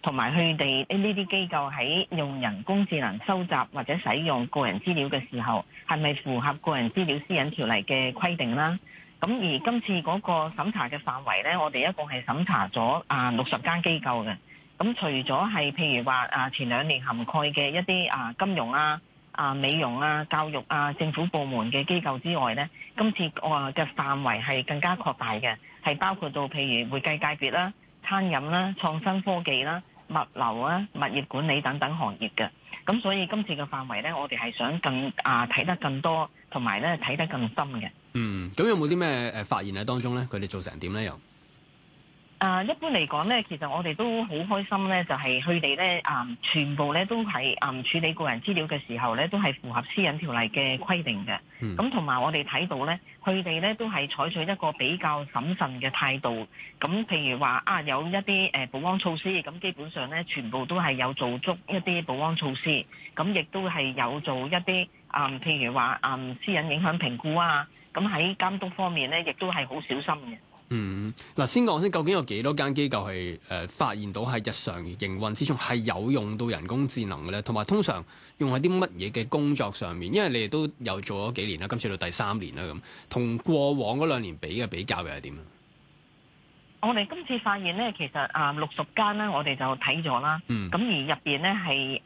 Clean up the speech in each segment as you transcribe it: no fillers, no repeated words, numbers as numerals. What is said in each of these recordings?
同埋佢哋呢啲機構喺用人工智能收集或者使用個人資料嘅時候，係咪符合個人資料私隱條例嘅規定啦？咁而今次嗰個審查嘅範圍呢，我哋一共係審查咗60間機構嘅。咁除咗係譬如話前2年涵蓋嘅一啲金融美容教育政府部門嘅機構之外呢，今次嘅範圍係更加擴大嘅，係包括到譬如會計界別啦、餐飲啦、創新科技啦、物流物業管理等等行業嘅。咁所以今次嘅範圍呢，我哋係想更睇得更多，同埋咧睇得更深嘅。 咁有冇啲咩發現喺當中咧？佢哋做成點咧？又一般嚟講咧，其實我哋都好開心咧，就係佢哋咧全部咧都係處理個人資料嘅時候咧，都係符合私隱條例嘅規定嘅。咁同埋我哋睇到咧，佢哋咧都係採取一個比較審慎嘅態度。咁譬如話有一啲保安措施，咁基本上咧全部都係有做足一啲保安措施。咁亦都係有做一啲譬如話私隱影響評估咁喺監督方面咧，亦都係好小心嘅。 先講先，究竟有幾多間機構係發現到係日常營運之中係有用到人工智能嘅咧？同埋通常用喺啲乜嘢嘅工作上面？因為你哋都有做咗幾年啦，今次到第3年啦，咁同過往嗰2年比較又係點？ 我哋今次發現咧，其實60間咧，我哋就睇咗啦。咁而入邊咧係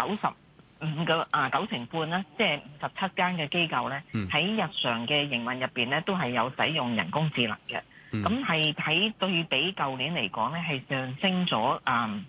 九成半啦，即係57間嘅機構咧，喺日常嘅營運入邊咧，都係有使用人工智能嘅。咁係喺對比舊年嚟講咧，係上升咗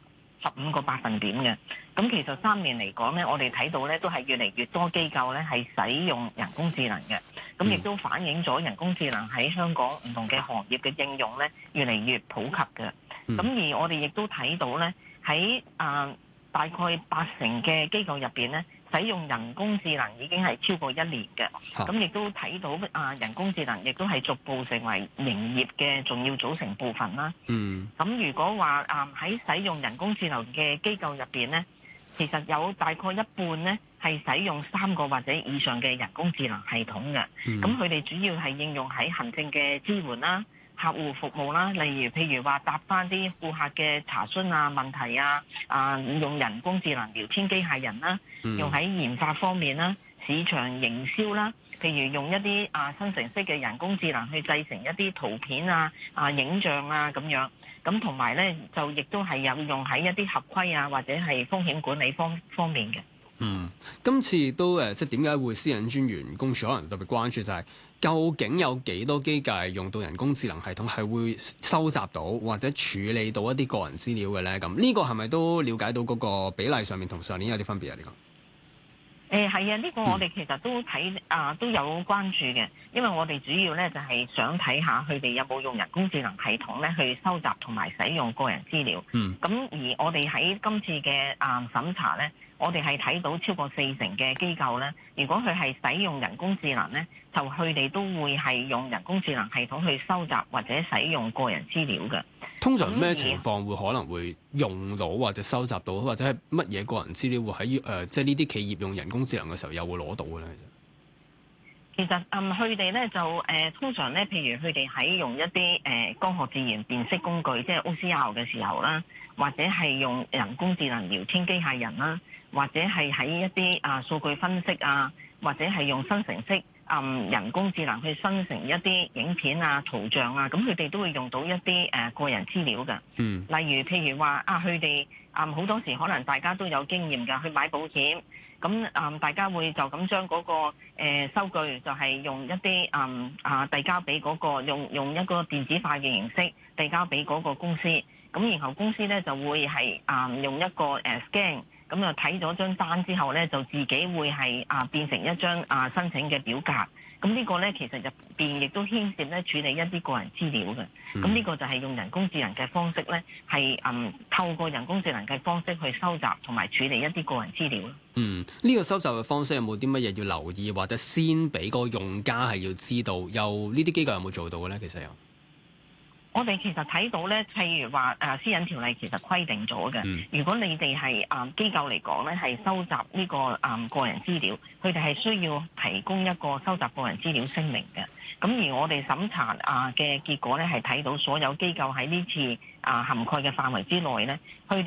15個百分點嘅。咁其實3年嚟講咧，我哋睇到咧都係越嚟越多機構咧係使用人工智能嘅。咁亦都反映咗人工智能喺香港唔同嘅行業嘅應用咧越嚟越普及嘅。咁而我哋亦都睇到咧喺大概80%嘅機構入邊咧，使用人工智能已經係超過1年嘅。咁亦都睇到人工智能亦都係逐步成為營業嘅重要組成部分啦。咁如果話喺使用人工智能嘅機構入邊咧，其實有大概一半咧係使用3個或者以上嘅人工智能系統嘅。咁佢哋主要係應用喺行政嘅支援啦、客戶服務啦，例如譬如話答翻啲顧客嘅查詢問題用人工智能聊天機械人啦，用喺研發方面啦、市場營銷啦，譬如用一啲生成式嘅人工智能去製成一啲圖片影像咁樣。咁同埋咧就亦都係有用喺一啲合規或者係風險管理方面嘅。 今次亦都即係點解會私隱專員公署可能特別關注就係究竟有幾多機構用到人工智能系統係會收集到或者處理到一啲個人資料嘅咧？咁呢個係咪都了解到嗰個比例上面同上年有啲分別啊？呢個係呢個我哋其實都都有關注嘅，因為我哋主要咧就係想睇下佢哋有冇用人工智能系統咧去收集同埋使用個人資料。咁而我哋喺今次嘅審查咧，我哋係睇到超過40%嘅機構咧，如果佢係使用人工智能咧，就佢哋都會係用人工智能系統去收集或者使用個人資料嘅。 通常咩情況會可能會用到或者收集到，或者係乜嘢個人資料會喺即係呢啲企業用人工智能嘅時候又會攞到嘅咧？ 其實佢哋咧就通常咧，譬如佢哋喺用一啲光學自然辨識工具，即係 OCR 嘅時候啦，或者係用人工智能聊天機械人啦，或者係喺一啲數據分析或者係用生成式人工智能去生成一啲影片圖像咁佢哋都會用到一啲個人資料嘅。例如譬如話佢哋好多時可能大家都有經驗㗎，去買保險，咁大家會就咁將嗰個收據就係用一啲遞交俾嗰個用一個電子化嘅形式遞交俾嗰個公司，咁然後公司咧就會係用一個scan。咁就睇咗張單之後咧，就自己會係變成一張申請嘅表格。咁呢個咧其實入邊亦都牽涉咧處理一啲個人資料嘅。咁呢個就係用人工智能嘅方式咧，係透過人工智能嘅方式去收集同埋處理一啲個人資料。 呢個收集嘅方式有冇啲乜嘢要留意，或者先俾個用家係要知道？又呢啲機構有冇做到嘅咧？其實有。 我哋其實睇到咧，譬如話私隱條例其實規定咗嘅，如果你哋係機構嚟講咧，係收集呢個個人資料，佢哋係需要提供一個收集個人資料聲明嘅。咁而我哋審查嘅結果咧，係睇到所有機構喺呢次涵蓋嘅範圍之內咧，佢哋